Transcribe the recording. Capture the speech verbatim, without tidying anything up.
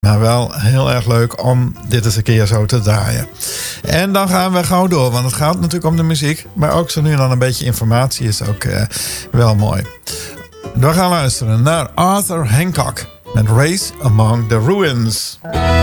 Maar wel heel erg leuk om dit eens een keer zo te draaien. En dan gaan we gauw door, want het gaat natuurlijk om de muziek. Maar ook zo nu en dan een beetje informatie is ook uh, wel mooi. We gaan luisteren naar Arthur Hancock met Race Among the Ruins.